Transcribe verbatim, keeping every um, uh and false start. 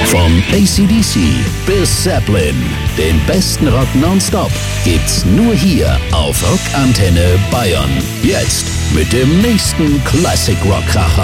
Vom A C D C bis Zeppelin, den besten Rock nonstop gibt's nur hier auf Rockantenne Bayern. Jetzt mit dem nächsten Classic Rock Kracher.